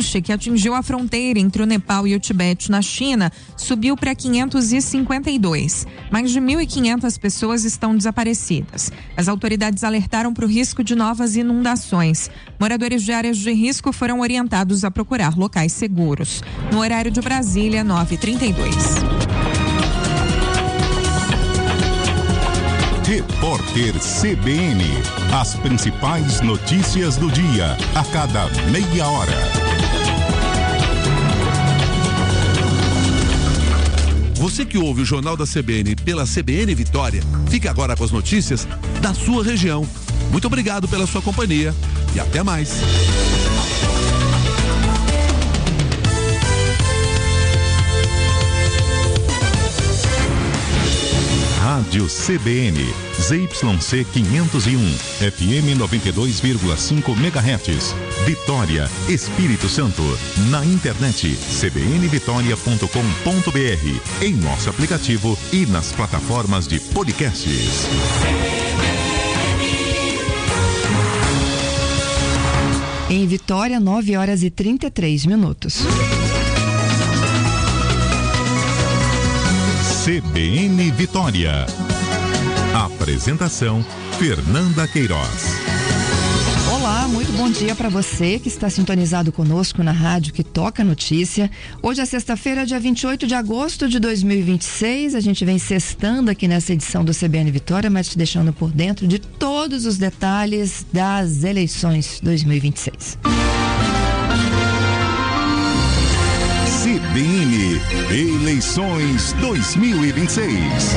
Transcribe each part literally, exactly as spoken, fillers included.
peixe que atingiu a fronteira entre o Nepal e o Tibete, na China, subiu para quinhentos e cinquenta e dois. Mais de mil e quinhentas pessoas estão desaparecidas. As autoridades alertaram para o risco de novas inundações. Moradores de áreas de risco foram orientados a procurar locais seguros. No horário de Brasília, nove e trinta e dois. Repórter C B N. As principais notícias do dia, a cada meia hora. Você que ouve o Jornal da C B N pela C B N Vitória, fica agora com as notícias da sua região. Muito obrigado pela sua companhia e até mais. Rádio C B N, Z Y C quinhentos e um, F M noventa e dois vírgula cinco megahertz, Vitória, Espírito Santo. Na internet, c b n vitória ponto com ponto b r, em nosso aplicativo e nas plataformas de podcasts. Em Vitória, nove horas e trinta e três minutos. C B N Vitória. Apresentação: Fernanda Queiroz. Olá, muito bom dia para você que está sintonizado conosco na rádio que toca notícia. Hoje é sexta-feira, dia vinte e oito de agosto de dois mil e vinte e seis. A gente vem sextando aqui nessa edição do C B N Vitória, mas te deixando por dentro de todos os detalhes das eleições dois mil e vinte e seis. C B N Eleições dois mil e vinte e seis.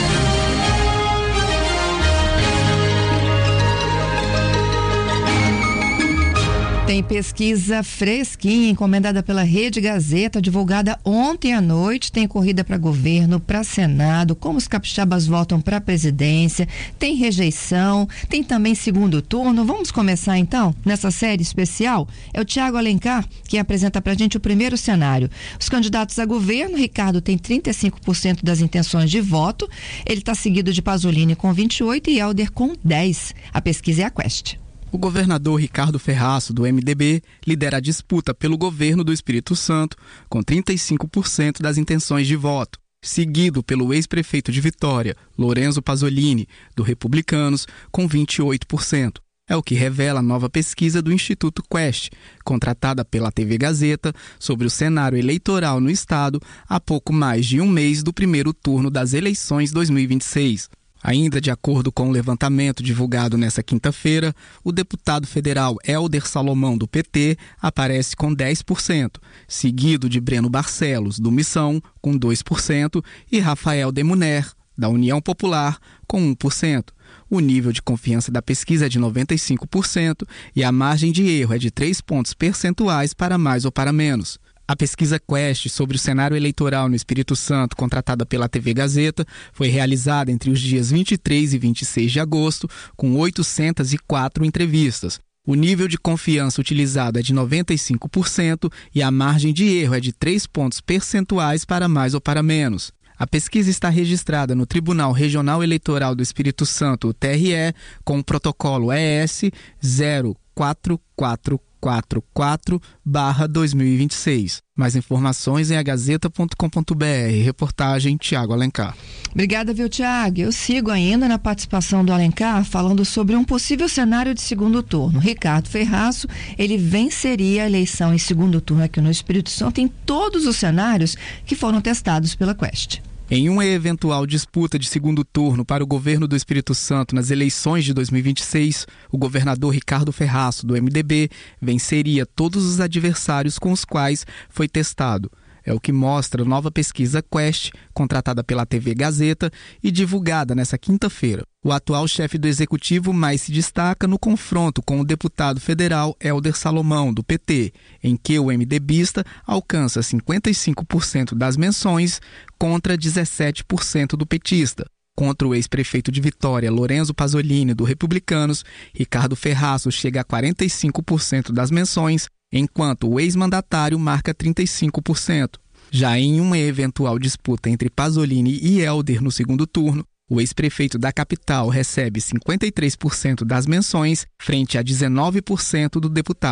Tem pesquisa fresquinha, encomendada pela Rede Gazeta, divulgada ontem à noite. Tem corrida para governo, para Senado, como os capixabas votam para a presidência, tem rejeição, tem também segundo turno. Vamos começar então nessa série especial? É o Tiago Alencar que apresenta para a gente o primeiro cenário. Os candidatos a governo, Ricardo tem trinta e cinco por cento das intenções de voto, ele está seguido de Pasolini com vinte e oito por cento e Helder com dez por cento. A pesquisa é a Quest. O governador Ricardo Ferraço, do M D B, lidera a disputa pelo governo do Espírito Santo, com trinta e cinco por cento das intenções de voto, seguido pelo ex-prefeito de Vitória, Lorenzo Pasolini, do Republicanos, com vinte e oito por cento. É o que revela a nova pesquisa do Instituto Quest, contratada pela T V Gazeta, sobre o cenário eleitoral no estado há pouco mais de um mês do primeiro turno das eleições dois mil e vinte e seis. Ainda de acordo com o levantamento divulgado nesta quinta-feira, o deputado federal Helder Salomão, do P T, aparece com dez por cento, seguido de Breno Barcelos, do Missão, com dois por cento, e Rafael Demuner, da União Popular, com um por cento. O nível de confiança da pesquisa é de noventa e cinco por cento e a margem de erro é de três pontos percentuais para mais ou para menos. A pesquisa Quest sobre o cenário eleitoral no Espírito Santo, contratada pela T V Gazeta, foi realizada entre os dias vinte e três e vinte e seis de agosto, com oitocentas e quatro entrevistas. O nível de confiança utilizado é de noventa e cinco por cento e a margem de erro é de três pontos percentuais para mais ou para menos. A pesquisa está registrada no Tribunal Regional Eleitoral do Espírito Santo, o T R E, com o protocolo E S zero quatro quatro quatro quatro barra dois mil e vinte e seis. Mais informações em a gazeta ponto com ponto b r. Reportagem Tiago Alencar. Obrigada, viu, Tiago? Eu sigo ainda na participação do Alencar falando sobre um possível cenário de segundo turno. Ricardo Ferraço, ele venceria a eleição em segundo turno aqui no Espírito Santo em todos os cenários que foram testados pela Quest. Em uma eventual disputa de segundo turno para o governo do Espírito Santo nas eleições de dois mil e vinte e seis, o governador Ricardo Ferraço, do M D B, venceria todos os adversários com os quais foi testado. É o que mostra a nova pesquisa Quest, contratada pela T V Gazeta e divulgada nesta quinta-feira. O atual chefe do executivo mais se destaca no confronto com o deputado federal Helder Salomão, do P T, em que o MDBista alcança cinquenta e cinco por cento das menções contra dezessete por cento do petista. Contra o ex-prefeito de Vitória, Lorenzo Pasolini, do Republicanos, Ricardo Ferraço chega a quarenta e cinco por cento das menções, enquanto o ex-mandatário marca trinta e cinco por cento. Já em uma eventual disputa entre Pasolini e Helder no segundo turno, o ex-prefeito da capital recebe cinquenta e três por cento das menções, frente a dezenove por cento do deputado.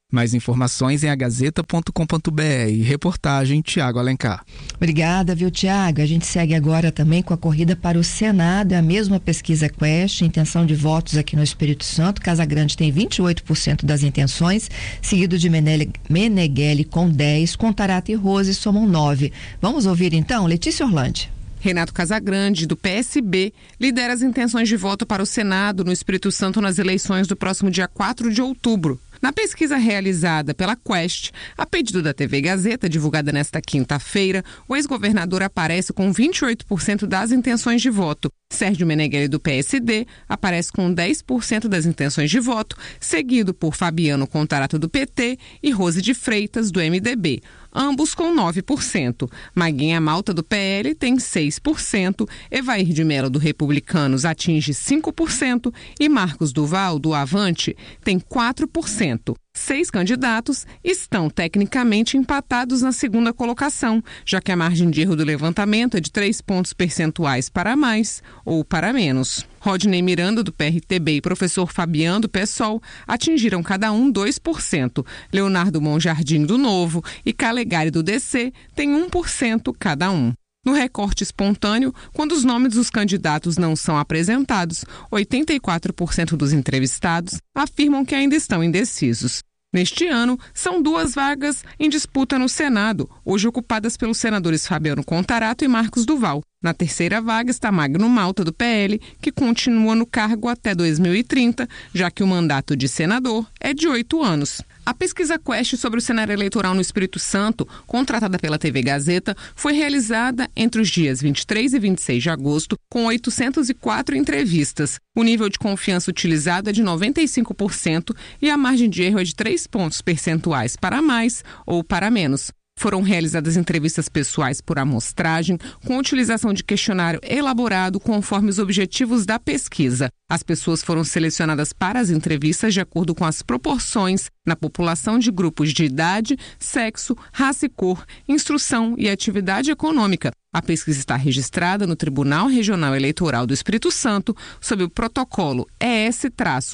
Mais informações em a gazeta ponto com ponto b r. Reportagem Tiago Alencar. Obrigada, viu, Tiago? A gente segue agora também com a corrida para o Senado. É a mesma pesquisa Quest, intenção de votos aqui no Espírito Santo. Casagrande tem vinte e oito por cento das intenções, seguido de Meneghelli com dez, Contarato e Rose somam nove. Vamos ouvir então Letícia Orlandi. Renato Casagrande, do P S B, lidera as intenções de voto para o Senado no Espírito Santo nas eleições do próximo dia quatro de outubro. Na pesquisa realizada pela Quest, a pedido da T V Gazeta, divulgada nesta quinta-feira, o ex-governador aparece com vinte e oito por cento das intenções de voto. Sérgio Meneghelli, do P S D, aparece com dez por cento das intenções de voto, seguido por Fabiano Contarato, do P T, e Rose de Freitas, do M D B, ambos com nove por cento. Maguinha Malta, do P L, tem seis por cento, Evair de Mello, do Republicanos, atinge cinco por cento e Marcos Duval, do Avante, tem quatro por cento. Seis candidatos estão tecnicamente empatados na segunda colocação, já que a margem de erro do levantamento é de três pontos percentuais para mais ou para menos. Rodney Miranda, do P R T B, e professor Fabiano, do PSOL, atingiram cada um dois por cento. Leonardo Monjardim, do Novo, e Calegari, do D C, têm um por cento cada um. No recorte espontâneo, quando os nomes dos candidatos não são apresentados, oitenta e quatro por cento dos entrevistados afirmam que ainda estão indecisos. Neste ano, são duas vagas em disputa no Senado, hoje ocupadas pelos senadores Fabiano Contarato e Marcos Duval. Na terceira vaga está Magno Malta, do P L, que continua no cargo até dois mil e trinta, já que o mandato de senador é de oito anos. A pesquisa Quest sobre o cenário eleitoral no Espírito Santo, contratada pela T V Gazeta, foi realizada entre os dias vinte e três e vinte e seis de agosto, com oitocentas e quatro entrevistas. O nível de confiança utilizado é de noventa e cinco por cento e a margem de erro é de três pontos percentuais para mais ou para menos. Foram realizadas entrevistas pessoais por amostragem, com utilização de questionário elaborado conforme os objetivos da pesquisa. As pessoas foram selecionadas para as entrevistas de acordo com as proporções na população de grupos de idade, sexo, raça e cor, instrução e atividade econômica. A pesquisa está registrada no Tribunal Regional Eleitoral do Espírito Santo sob o protocolo E S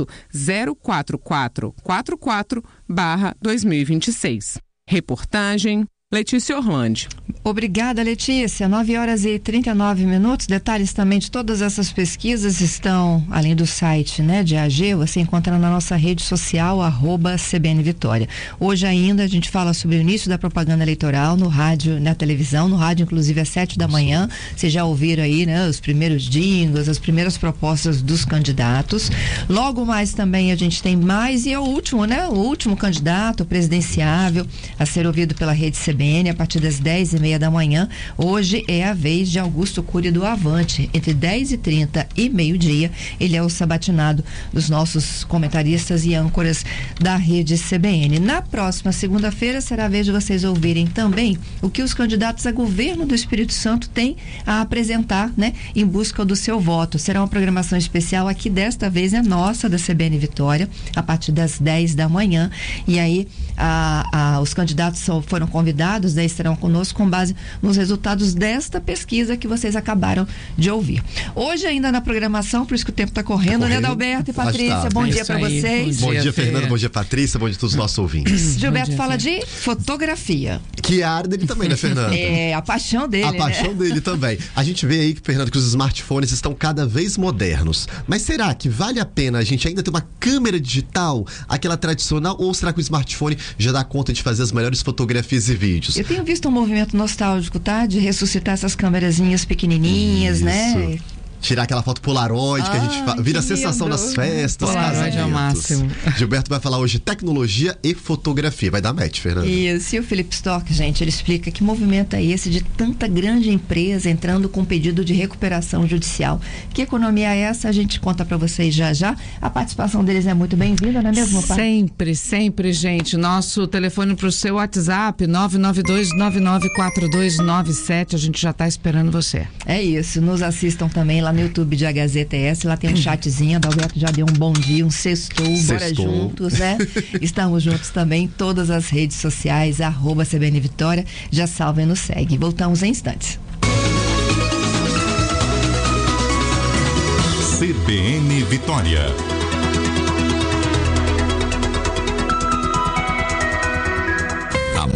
zero quatro quatro quatro quatro barra dois mil e vinte e seis. Reportagem Letícia Orlandi. Obrigada, Letícia. nove horas e trinta e nove minutos. Detalhes também de todas essas pesquisas estão, além do site, né, de A G, você encontra na nossa rede social, arroba C B N Vitória. Hoje ainda a gente fala sobre o início da propaganda eleitoral no rádio, na televisão, no rádio inclusive às sete da manhã. Vocês já ouviram aí, né, os primeiros jingles, as primeiras propostas dos candidatos. Logo mais também a gente tem mais, e é o último, né, o último candidato presidenciável a ser ouvido pela rede C B N a partir das dez e meia da manhã. Hoje é a vez de Augusto Cury, do Avante. Entre dez e trinta e meio-dia, ele é o sabatinado dos nossos comentaristas e âncoras da rede C B N. Na próxima segunda-feira será a vez de vocês ouvirem também o que os candidatos a governo do Espírito Santo têm a apresentar, né, em busca do seu voto. Será uma programação especial aqui, desta vez é nossa, da C B N Vitória, a partir das dez da manhã. E aí a, a, os candidatos só foram convidados, daí estarão conosco com base nos resultados desta pesquisa que vocês acabaram de ouvir. Hoje ainda na programação, por isso que o tempo está correndo, tá correndo, né, Adalberto e Patrícia? Tá, bom dia para vocês. Bom dia, Fernanda, bom dia, Patrícia, bom dia a todos os nossos ouvintes. Gilberto dia, fala de fotografia. Que é a área dele também, né, Fernanda? É, a paixão dele, A né? paixão dele também. A gente vê aí, Fernanda, que os smartphones estão cada vez modernos. Mas será que vale a pena a gente ainda ter uma câmera digital, aquela tradicional, ou será que o smartphone já dá conta de fazer as melhores fotografias e vídeos? Eu tenho visto um movimento nostálgico, tá? De ressuscitar essas câmerazinhas pequenininhas, Isso. né? Tirar aquela foto polaroid, ah, que a gente vira a sensação lindo. Nas festas, Polaroid é o máximo. Gilberto vai falar hoje de tecnologia e fotografia. Vai dar match, Fernanda. Isso, e o Felipe Stock, gente, ele explica que movimento é esse de tanta grande empresa entrando com pedido de recuperação judicial. Que economia é essa? A gente conta pra vocês já já. A participação deles é muito bem-vinda, não é mesmo, pai? Sempre, sempre, gente. Nosso telefone pro seu WhatsApp, nove nove dois nove nove quatro dois nove sete. A gente já tá esperando você. É isso, nos assistam também lá no YouTube de A Gazeta S, lá tem um chatzinho, a Adalberto já deu um bom dia, um sextou, sextou. Bora juntos, né? Estamos juntos também em todas as redes sociais, arroba C B N Vitória, já salva e nos segue. Voltamos em instantes. C B N Vitória.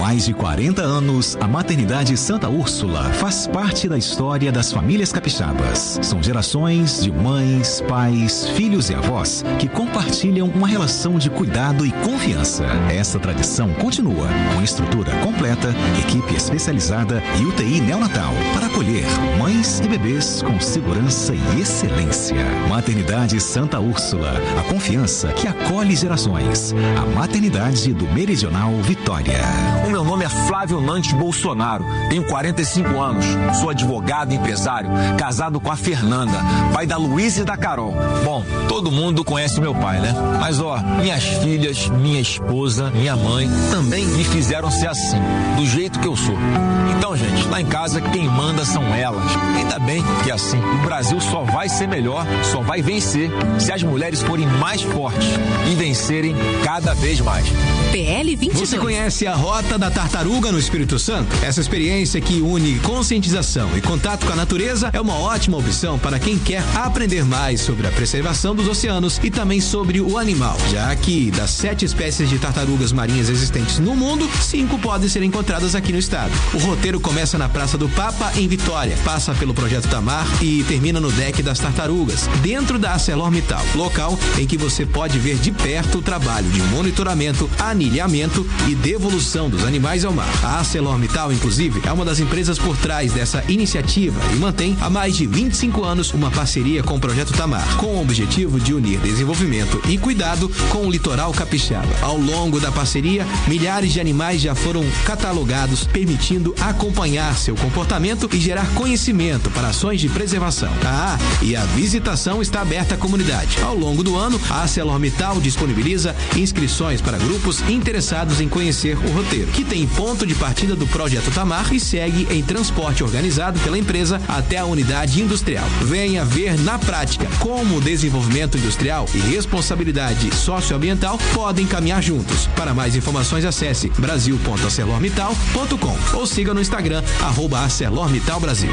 mais de quarenta anos, a Maternidade Santa Úrsula faz parte da história das famílias capixabas. São gerações de mães, pais, filhos e avós que compartilham uma relação de cuidado e confiança. Essa tradição continua com estrutura completa, equipe especializada e U T I neonatal para acolher mães e bebês com segurança e excelência. Maternidade Santa Úrsula, a confiança que acolhe gerações. A maternidade do Meridional Vitória. O meu nome é Flávio Nantes Bolsonaro, tenho quarenta e cinco anos, sou advogado e empresário, casado com a Fernanda, pai da Luísa e da Carol. Bom, todo mundo conhece meu pai, né? Mas ó, minhas filhas, minha esposa, minha mãe também me fizeram ser assim, do jeito que eu sou. Então, gente, lá em casa quem manda são elas. Ainda bem que é assim, o Brasil só vai ser melhor, só vai vencer se as mulheres forem mais fortes e vencerem cada vez mais. P L vinte e dois. Você conhece a Rota da Tartaruga no Espírito Santo? Essa experiência que une conscientização e contato com a natureza é uma ótima opção para quem quer aprender mais sobre a preservação dos oceanos e também sobre o animal, já que das sete espécies de tartarugas marinhas existentes no mundo, cinco podem ser encontradas aqui no estado. O roteiro começa na Praça do Papa, em Vitória, passa pelo Projeto Tamar e termina no Deck das Tartarugas, dentro da ArcelorMittal, local em que você pode ver de perto o trabalho de monitoramento, anilhamento e devolução dos animais ao mar. A ArcelorMittal, inclusive, é uma das empresas por trás dessa iniciativa e mantém há mais de vinte e cinco anos uma parceria com o Projeto Tamar, com o objetivo de unir desenvolvimento e cuidado com o litoral capixaba. Ao longo da parceria, milhares de animais já foram catalogados, permitindo acompanhar seu comportamento e gerar conhecimento para ações de preservação. Ah, e a visitação está aberta à comunidade. Ao longo do ano, a ArcelorMittal disponibiliza inscrições para grupos interessados em conhecer o roteiro, que tem ponto de partida do Projeto Tamar e segue em transporte organizado pela empresa até a unidade industrial. Venha ver na prática como o desenvolvimento industrial e responsabilidade socioambiental podem caminhar juntos. Para mais informações, acesse brasil ponto arcelormittal ponto com ou siga no Instagram, arroba ArcelorMittal Brasil.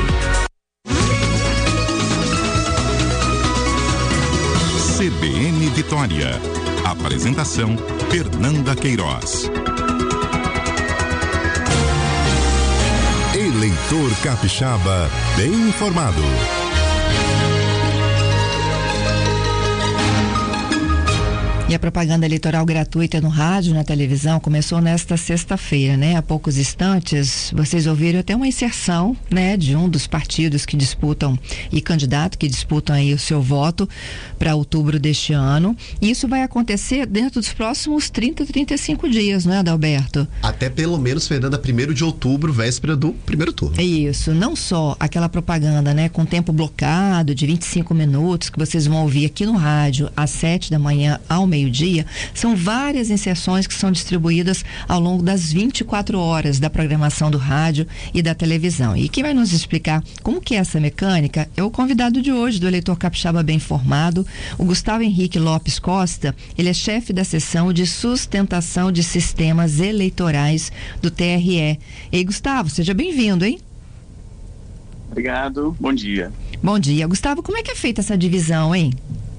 C B N Vitória. Apresentação: Fernanda Queiroz. Eleitor capixaba bem informado. E a propaganda eleitoral gratuita no rádio e na televisão começou nesta sexta-feira, né? Há poucos instantes, vocês ouviram até uma inserção, né? De um dos partidos que disputam e candidato que disputam aí o seu voto para outubro deste ano. E isso vai acontecer dentro dos próximos trinta, trinta e cinco dias, não é, Adalberto? Até pelo menos, Fernanda, primeiro de outubro, véspera do primeiro turno. Isso, não só aquela propaganda, né? Com tempo blocado de vinte e cinco minutos que vocês vão ouvir aqui no rádio às sete da manhã ao meio-dia, são várias inserções que são distribuídas ao longo das vinte e quatro horas da programação do rádio e da televisão. E quem vai nos explicar como que é essa mecânica é o convidado de hoje do Eleitor Capixaba Bem Informado, o Gustavo Henrique Lopes Costa. Ele é chefe da seção de sustentação de sistemas eleitorais do T R E. Ei, Gustavo, seja bem-vindo, hein? Obrigado, bom dia. Bom dia. Gustavo, como é que é feita essa divisão, hein?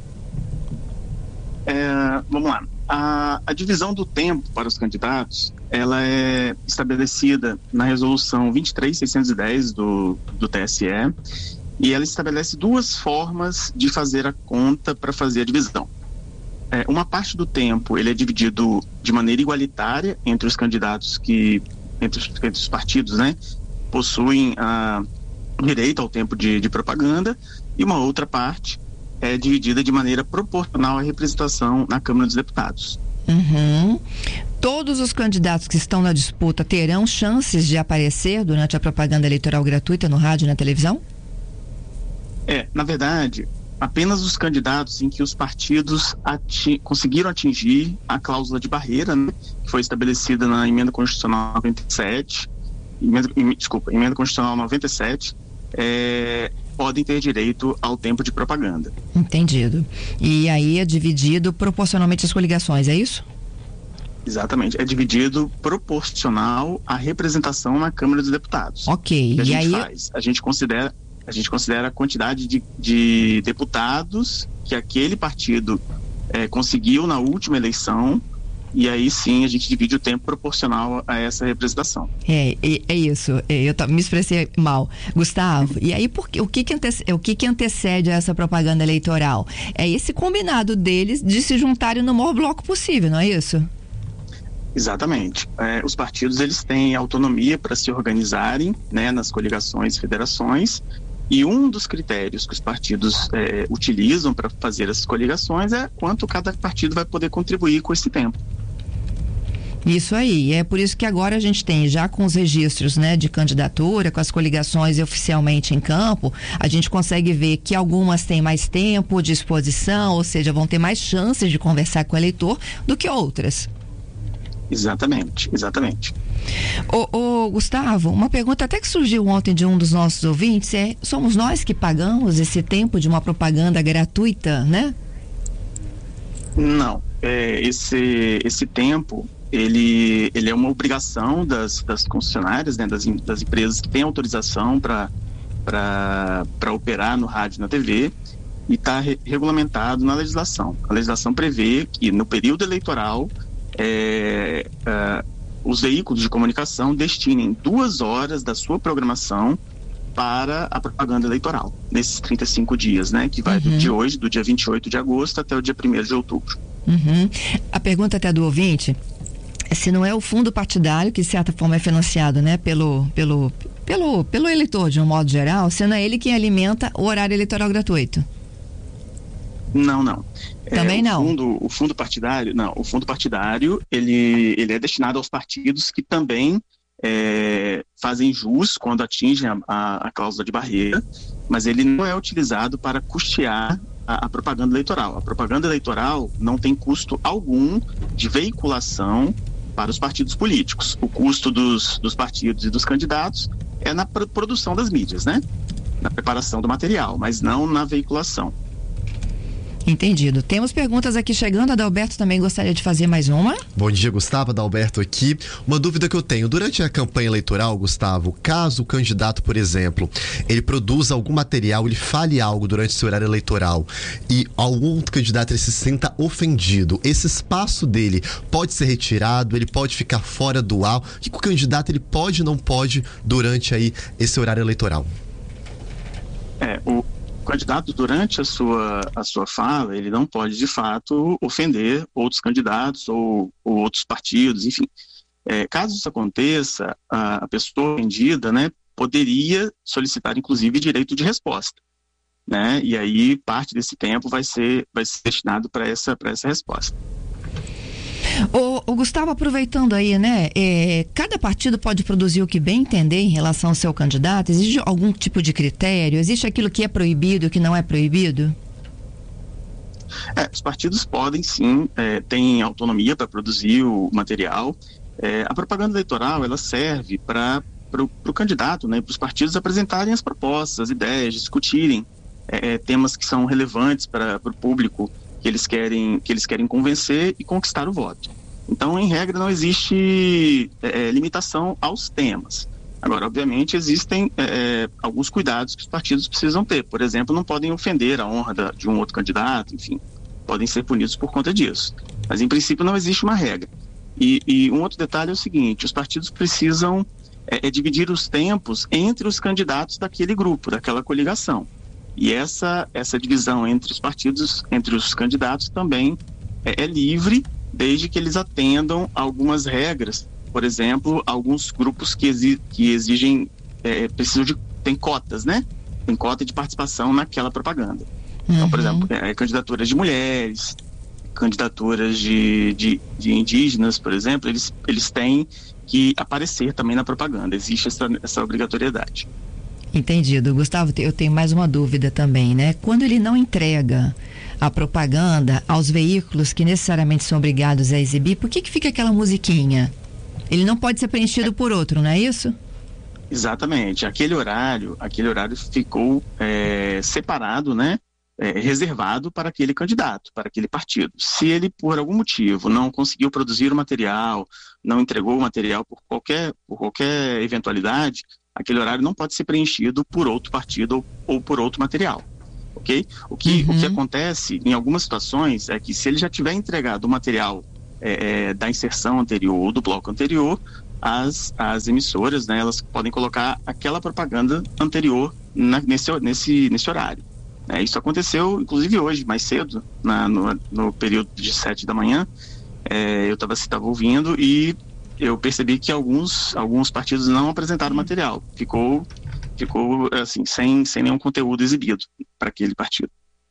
É, vamos lá. A, a divisão do tempo para os candidatos, ela é estabelecida na resolução vinte e três mil seiscentos e dez do, do T S E, e ela estabelece duas formas de fazer a conta para fazer a divisão. É, uma parte do tempo ele é dividido de maneira igualitária entre os candidatos que, entre os, entre os partidos, né, possuem a, direito ao tempo de, de propaganda, e uma outra parte é dividida de maneira proporcional à representação na Câmara dos Deputados. Uhum. Todos os candidatos que estão na disputa terão chances de aparecer durante a propaganda eleitoral gratuita no rádio e na televisão? É, na verdade, apenas os candidatos em que os partidos ati- conseguiram atingir a cláusula de barreira, né, que foi estabelecida na Emenda Constitucional noventa e sete, emenda, em, desculpa, Emenda Constitucional noventa e sete, é, podem ter direito ao tempo de propaganda. Entendido. E aí é dividido proporcionalmente às coligações, é isso? Exatamente. É dividido proporcional à representação na Câmara dos Deputados. Ok. O que a e gente aí... faz? A gente considera, a gente considera a quantidade de, de deputados que aquele partido é, conseguiu na última eleição e aí sim a gente divide o tempo proporcional a essa representação. É, é, é isso, é, eu me expressei mal. Gustavo, e aí por, o, que que antecede, o que que antecede essa propaganda eleitoral? É esse combinado deles de se juntarem no maior bloco possível, não é isso? Exatamente. É, os partidos eles têm autonomia para se organizarem, né, nas coligações e federações, e um dos critérios que os partidos é, utilizam para fazer essas coligações é quanto cada partido vai poder contribuir com esse tempo. Isso aí, é por isso que agora a gente tem, já com os registros, né, de candidatura, com as coligações oficialmente em campo, a gente consegue ver que algumas têm mais tempo de exposição, ou seja, vão ter mais chances de conversar com o eleitor do que outras. Exatamente, exatamente. Ô, ô, Gustavo, uma pergunta até que surgiu ontem de um dos nossos ouvintes é, somos nós que pagamos esse tempo de uma propaganda gratuita, né? Não, é, esse, esse tempo, ele, ele é uma obrigação das, das concessionárias, né, das, das empresas que têm autorização para para operar no rádio e na T V, e está re, regulamentado na legislação. A legislação prevê que no período eleitoral É, uh, os veículos de comunicação destinem duas horas da sua programação para a propaganda eleitoral, nesses trinta e cinco dias, né? Que vai uhum. de hoje, do dia vinte e oito de agosto até o dia primeiro de outubro. Uhum. A pergunta até do ouvinte, se não é o fundo partidário, que de certa forma é financiado, né? Pelo, pelo, pelo, pelo eleitor, de um modo geral, se não é ele quem alimenta o horário eleitoral gratuito. Não, não. Também é, o não. Fundo, o fundo partidário, não. O fundo partidário, ele, ele é destinado aos partidos que também é, fazem jus quando atingem a, a, a cláusula de barreira, mas ele não é utilizado para custear a, a propaganda eleitoral. A propaganda eleitoral não tem custo algum de veiculação para os partidos políticos. O custo dos, dos partidos e dos candidatos é na produção das mídias, né? Na preparação do material, mas não na veiculação. Entendido. Temos perguntas aqui chegando. A Adalberto também gostaria de fazer mais uma. Bom dia, Gustavo. Adalberto aqui. Uma dúvida que eu tenho. Durante a campanha eleitoral, Gustavo, caso o candidato, por exemplo, ele produza algum material, ele fale algo durante seu horário eleitoral e algum outro candidato ele se sinta ofendido, esse espaço dele pode ser retirado, ele pode ficar fora do ar? O que o candidato ele pode e não pode durante aí esse horário eleitoral? É, o O candidato, durante a sua, a sua fala, ele não pode, de fato, ofender outros candidatos ou, ou outros partidos, enfim. É, caso isso aconteça, a, a pessoa ofendida, né, poderia solicitar, inclusive, direito de resposta, né? E aí, parte desse tempo vai ser, vai ser destinado para essa, para essa resposta. O, o Gustavo, aproveitando aí, né, é, cada partido pode produzir o que bem entender em relação ao seu candidato? Existe algum tipo de critério? Existe aquilo que é proibido e o que não é proibido? É, os partidos podem sim, é, têm autonomia para produzir o material. É, a propaganda eleitoral, ela serve para o candidato, né, para os partidos apresentarem as propostas, as ideias, discutirem é, temas que são relevantes para o público que eles querem, que eles querem convencer e conquistar o voto. Então, em regra, não existe é, limitação aos temas. Agora, obviamente, existem é, alguns cuidados que os partidos precisam ter. Por exemplo, não podem ofender a honra da, de um outro candidato, enfim, podem ser punidos por conta disso. Mas, em princípio, não existe uma regra. E, e um outro detalhe é o seguinte, os partidos precisam é, é dividir os tempos entre os candidatos daquele grupo, daquela coligação. E essa, essa divisão entre os partidos, entre os candidatos também é, é livre, desde que eles atendam algumas regras. Por exemplo, alguns grupos que, exi, que exigem, é, precisam de, tem cotas, né? Tem cota de participação naquela propaganda. Uhum. Então, por exemplo, é, candidaturas de mulheres, candidaturas de, de, de indígenas, por exemplo, eles, eles têm que aparecer também na propaganda. Existe essa, essa obrigatoriedade. Entendido. Gustavo, eu tenho mais uma dúvida também, né? Quando ele não entrega a propaganda aos veículos que necessariamente são obrigados a exibir, por que que fica aquela musiquinha? Ele não pode ser preenchido por outro, não é isso? Exatamente. Aquele horário, aquele horário ficou é, separado, né? É, reservado para aquele candidato, para aquele partido. Se ele, por algum motivo, não conseguiu produzir o material, não entregou o material por qualquer, por qualquer eventualidade, aquele horário não pode ser preenchido por outro partido ou, ou por outro material, ok? O que, uhum. o que acontece em algumas situações é que se ele já tiver entregado o material é, da inserção anterior ou do bloco anterior, as, as emissoras, né, elas podem colocar aquela propaganda anterior na, nesse, nesse, nesse horário. É, isso aconteceu, inclusive, hoje, mais cedo, na, no, no período de sete da manhã. É, eu estava ouvindo e eu percebi que alguns, alguns partidos não apresentaram material. Ficou, ficou assim, sem, sem nenhum conteúdo exibido para aquele partido.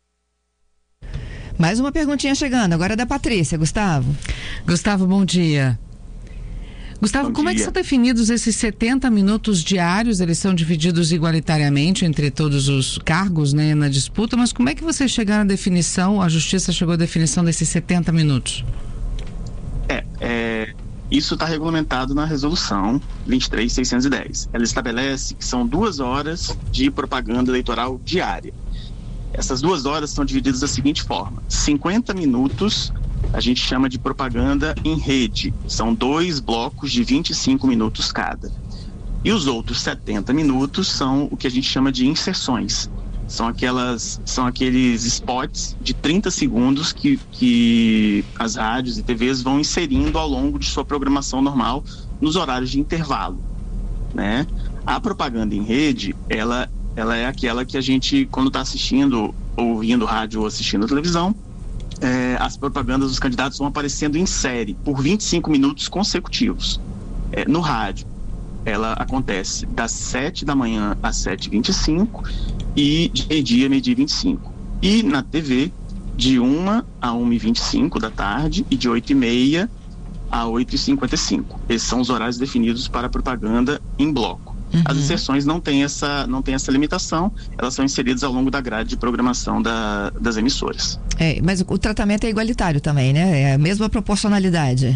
Mais uma perguntinha chegando, agora é da Patrícia. Gustavo. Gustavo, bom dia. Gustavo, Bom como dia. é que são definidos esses setenta minutos diários? Eles são divididos igualitariamente entre todos os cargos, né, na disputa, mas como é que você chegou na definição, a Justiça chegou à definição desses setenta minutos? É, é isso está regulamentado na resolução vinte e três mil seiscentos e dez. Ela estabelece que são duas horas de propaganda eleitoral diária. Essas duas horas são divididas da seguinte forma: cinquenta minutos a gente chama de propaganda em rede, são dois blocos de vinte e cinco minutos cada. E os outros setenta minutos são o que a gente chama de inserções. São aquelas, são aqueles spots de trinta segundos que, que as rádios e T Vs vão inserindo ao longo de sua programação normal nos horários de intervalo, né? A propaganda em rede, ela, ela é aquela que a gente, quando está assistindo, ouvindo rádio ou assistindo televisão, é, as propagandas dos candidatos vão aparecendo em série por vinte e cinco minutos consecutivos. É, no rádio, ela acontece das sete da manhã às sete e vinte e cinco e de meio-dia a meio-dia e vinte e cinco. E na T V, de uma a uma e vinte e cinco da tarde e de oito e meia a oito e cinquenta e cinco. Esses são os horários definidos para propaganda em bloco. Uhum. As inserções não têm essa, não têm essa limitação, elas são inseridas ao longo da grade de programação da, das emissoras. É, mas o, o tratamento é igualitário também, né? É a mesma proporcionalidade.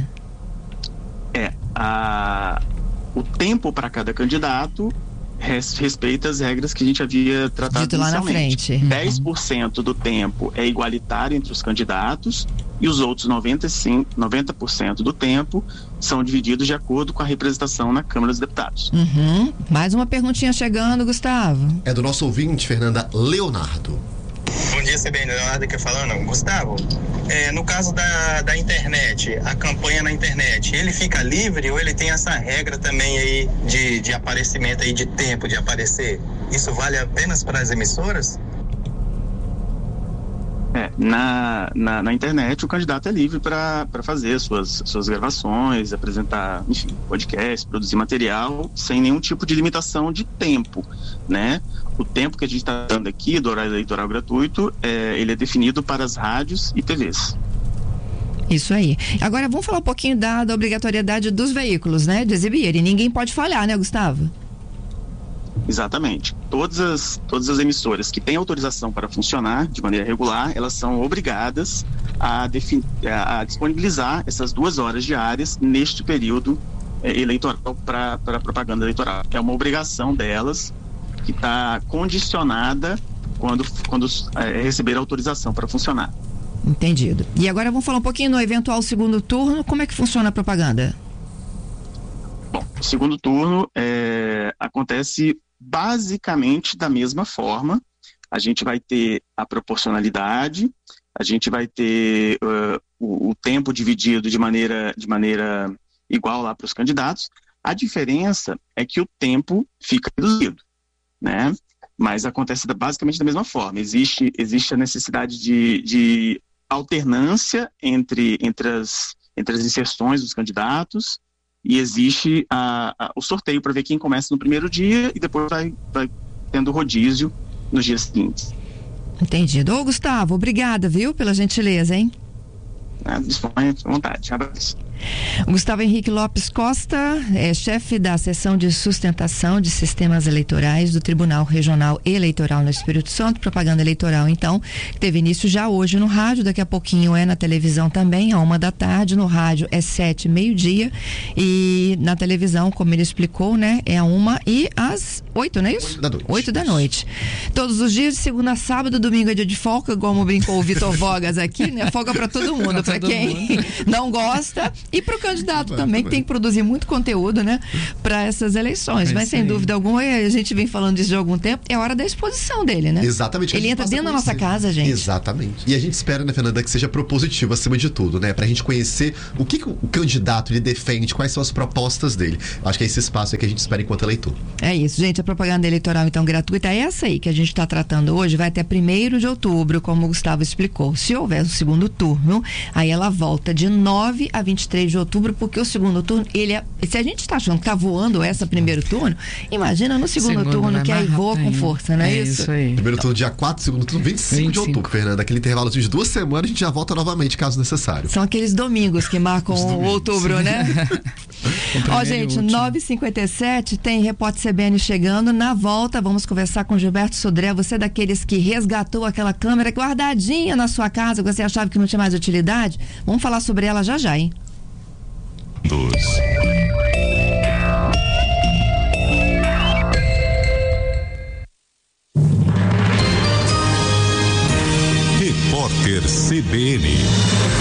É, a, o tempo para cada candidato res, respeita as regras que a gente havia tratado Dito lá na frente. dez por cento do tempo é igualitário entre os candidatos e os outros noventa e cinco, noventa por cento do tempo são divididos de acordo com a representação na Câmara dos Deputados. Uhum. Mais uma perguntinha chegando, Gustavo. É do nosso ouvinte, Fernanda Leonardo. Bom dia, C B N, Leonardo aqui falando. Gustavo, é, no caso da, da internet, a campanha na internet, ele fica livre ou ele tem essa regra também aí de, de aparecimento aí, de tempo de aparecer? Isso vale apenas para as emissoras? É, na, na, na internet o candidato é livre para fazer suas, suas gravações, apresentar, enfim, podcast, produzir material sem nenhum tipo de limitação de tempo, né? O tempo que a gente está dando aqui do horário eleitoral gratuito, é, ele é definido para as rádios e T Vs. Isso aí. Agora vamos falar um pouquinho da, da obrigatoriedade dos veículos, né? De exibir. E ninguém pode falhar, né, Gustavo? Exatamente. Todas as, todas as emissoras que têm autorização para funcionar de maneira regular, elas são obrigadas a, defin, a, a disponibilizar essas duas horas diárias neste período é, eleitoral para a propaganda eleitoral. É uma obrigação delas que está condicionada quando, quando é, receber autorização para funcionar. Entendido. E agora vamos falar um pouquinho no eventual segundo turno. Como é que funciona a propaganda? Bom, o segundo turno é, acontece basicamente da mesma forma. A gente vai ter a proporcionalidade, a gente vai ter uh, o, o tempo dividido de maneira, de maneira igual lá para os candidatos. A diferença é que o tempo fica reduzido, né? Mas acontece da, basicamente da mesma forma. Existe, existe a necessidade de, de alternância entre, entre, as, entre as inserções dos candidatos e existe a, a, o sorteio para ver quem começa no primeiro dia e depois vai, vai tendo rodízio nos dias seguintes. Entendido. Ô, Gustavo, obrigada, viu, pela gentileza, hein? Ah, disponha à vontade. Abraço. Gustavo Henrique Lopes Costa é chefe da seção de sustentação de sistemas eleitorais do Tribunal Regional Eleitoral no Espírito Santo. Propaganda eleitoral, então, teve início já hoje no rádio, daqui a pouquinho é na televisão também, a uma da tarde, no rádio é sete, meio-dia, e na televisão, como ele explicou, né, é a uma e às oito, não é isso? Oito da noite. Oito da noite. Todos os dias, de segunda a sábado, domingo é dia de folga, como brincou o Vitor Vogas aqui, né? Folga para todo mundo, para quem mundo. não gosta, E para o candidato também, que tem que produzir muito conteúdo, né, para essas eleições. É Mas sem aí. dúvida alguma, a gente vem falando disso de algum tempo, é hora da exposição dele, né? Exatamente. Ele entra dentro da nossa casa, gente. Exatamente. E a gente espera, né, Fernanda, que seja propositivo acima de tudo, né? Pra gente conhecer o que, que o candidato ele defende, quais são as propostas dele. Acho que é esse espaço aí que a gente espera enquanto eleitor. É isso, gente. A propaganda eleitoral, então, gratuita é essa aí que a gente está tratando hoje. Vai até primeiro de outubro, como o Gustavo explicou. Se houver o segundo turno, aí ela volta de nove a vinte e três de outubro, porque o segundo turno, ele é, se a gente está achando que tá voando essa primeiro turno, imagina no segundo, segundo turno, que aí voa com força, não é, é isso? isso aí. Primeiro turno dia quatro, segundo turno vinte e cinco, vinte e cinco de outubro, Fernanda. Aquele intervalo de duas semanas, a gente já volta novamente, caso necessário. São aqueles domingos que marcam o outubro, né? Ó, gente, nove e cinquenta e sete tem Repórter C B N chegando. Na volta, vamos conversar com Gilberto Sodré. Você é daqueles que resgatou aquela câmera guardadinha na sua casa, que você achava que não tinha mais utilidade? Vamos falar sobre ela já já, hein? Dos. Repórter C B N.